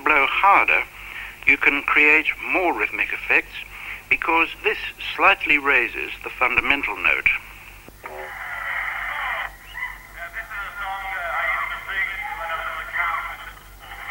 blow harder, you can create more rhythmic effects because this slightly raises the fundamental note.